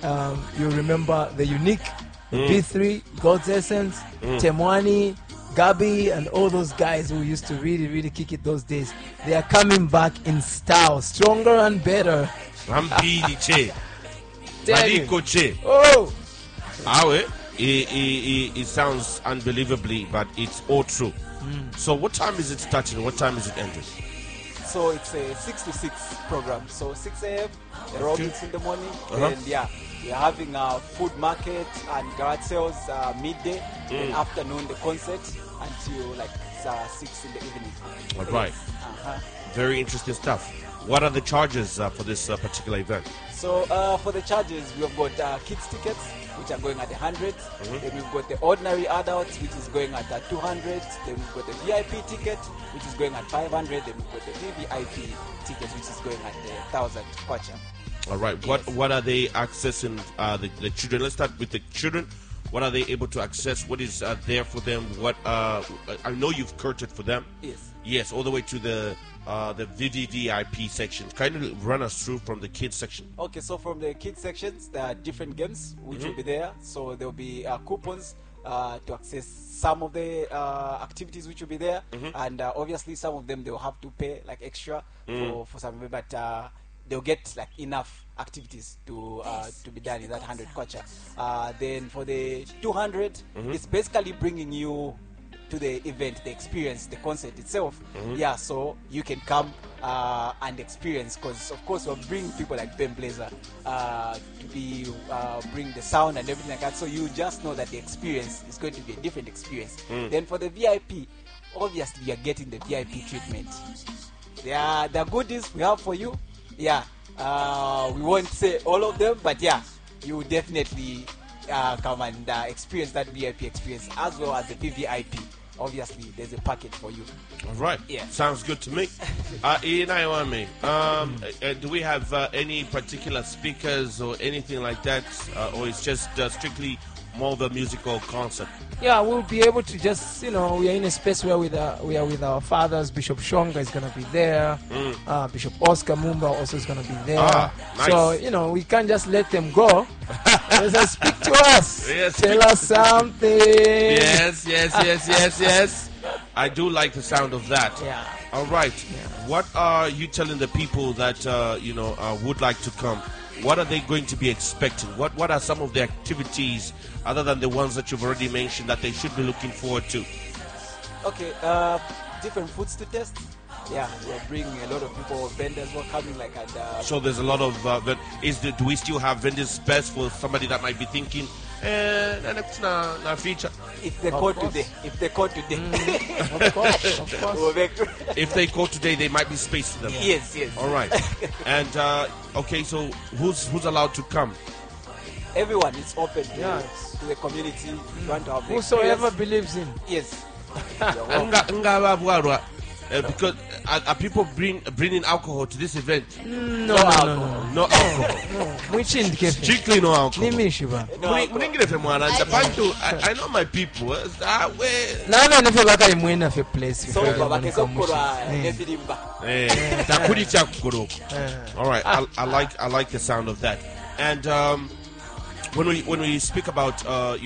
you remember the Unique, B3, God's Essence, Temwani, Gabi, and all those guys who used to really, really kick it those days. They are coming back in style, stronger and better. Rampidi che. Tell you. Mariko che. Oh! Awe, it sounds unbelievably, but it's all true. So what time is it starting? What time is it ending? So it's a 6 to 6 program. So 6 a.m. aerobics in the morning, and we're having a food market and garage sales midday, and afternoon the concert until like 6 in the evening. All right. Very interesting stuff. What are the charges for this particular event? So for the charges, we've got kids tickets, which are going at 100. Then we've got the ordinary adults, which is going at 200. Then we've got the VIP ticket, which is going at 500. Then we've got the VVIP ticket, which is going at 1,000 kwacha. All right. What are they accessing? The children. Let's start with the children. What are they able to access? What is there for them? What I know you've curtailed for them. Yes. Yes, all the way to the VVVIP section. Kind of run us through from the kids section. Okay, so from the kids sections, there are different games which will be there. So there will be coupons to access some of the activities which will be there, and obviously some of them they will have to pay like extra for some, but they'll get like enough activities to be done in that 100 kwacha. Then for the 200, it's basically bringing you to the event, the experience, the concert itself. Yeah, so you can come and experience, because of course we're bringing people like Ben Blazer to be bring the sound and everything like that. So you just know that the experience is going to be a different experience. Then for the VIP, obviously you're getting the VIP treatment. The goodies we have for you. Yeah, we won't say all of them, but yeah, you definitely come and experience that VIP experience as well as the VVIP. Obviously, there's a package for you. All right. Yeah. Sounds good to me. Do we have any particular speakers or anything like that, or it's just strictly more of a musical concert? Yeah, we'll be able to just, we are in a space where we are with our fathers. Bishop Shonga is going to be there. Bishop Oscar Mumba also is going to be there. Nice. So, we can't just let them go. They say, speak to us. Yes, Tell us something. Yes. I do like the sound of that. Yeah. All right. Yeah. What are you telling the people that, would like to come? What are they going to be expecting? What are some of the activities, other than the ones that you've already mentioned, that they should be looking forward to? Okay, different foods to test. Yeah, we're bringing a lot of people, vendors were coming like at. So there's a lot of. Do we still have vendors space for somebody that might be thinking, na feature? If they call today, Of course. If they call today, there might be space for them. Yes. All right. And okay, so who's allowed to come? Everyone is open to the community. You want to have the Whosoever experience. believes in. Yes. Because are people bringing alcohol to this event? No alcohol. No alcohol. Strictly no alcohol. Nimishiba. I know my people. Nana nefe baka imwena fe place. So babakeza okukolwa n'ebirimba. All right, I like the sound of that. And when we speak about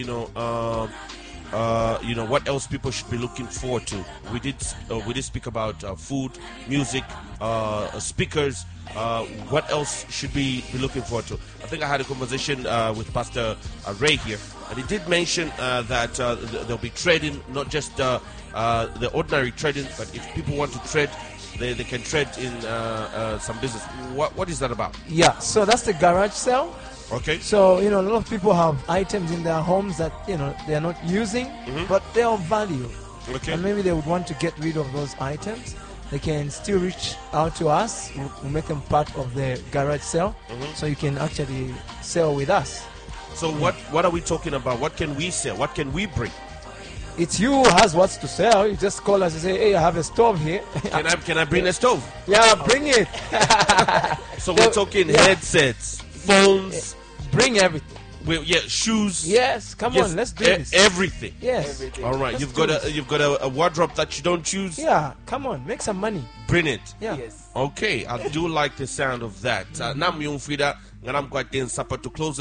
what else people should be looking forward to, we did speak about food, music, speakers. What else should we be looking forward to? I think I had a conversation with Pastor Ray here, and he did mention that there'll be trading, not just the ordinary trading, but if people want to trade, they can trade in some business. What is that about? Yeah, so that's the garage sale. Okay. So, a lot of people have items in their homes that, they're not using, but they're of value. Okay. And maybe they would want to get rid of those items. They can still reach out to us. We'll make them part of the garage sale. So you can actually sell with us. So what are we talking about? What can we sell? What can we bring? It's you who has what's to sell. You just call us and say, hey, I have a stove here. Can I bring a stove? Yeah, bring it. So we're talking headsets, phones. Bring everything. Shoes. Yes, come on, let's do this. Everything. Yes. Everything. All right, Let's you've do got this. a wardrobe that you don't choose. Yeah, come on, make some money. Bring it. Yeah. Yes. Okay, I do like the sound of that. Nam yung frida, nganam kwa ten sapa to close